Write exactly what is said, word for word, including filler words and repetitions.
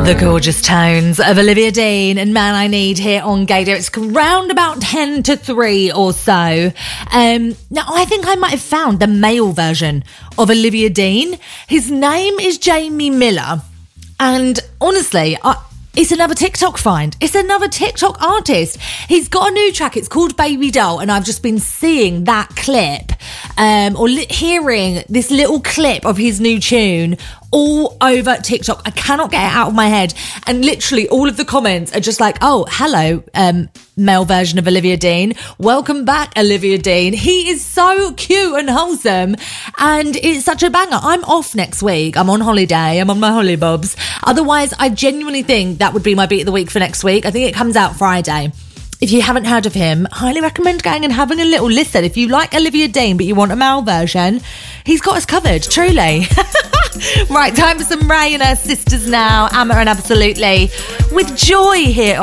The gorgeous tones of Olivia Dean and Man I Need here on Gaydar. It's round about ten to three or so. Um, now, I think I might have found the male version of Olivia Dean. His name is Jamie Miller. And honestly, I... it's another TikTok find. It's another TikTok artist. He's got a new track. It's called Baby Doll. And I've just been seeing that clip um, or li- hearing this little clip of his new tune all over TikTok. I cannot get it out of my head. And literally all of the comments are just like, oh, hello, um, male version of Olivia Dean. Welcome back, Olivia Dean. He is so cute and wholesome. And it's such a banger. I'm off next week. I'm on holiday. I'm on my hollybobs. Otherwise, I genuinely think that would be my beat of the week for next week. I think it comes out Friday. If you haven't heard of him, highly recommend going and having a little listen. If you like Olivia Dean, but you want a male version, he's got us covered, truly. Right, time for some Ray and her sisters now. Amma and Absolutely with Joy here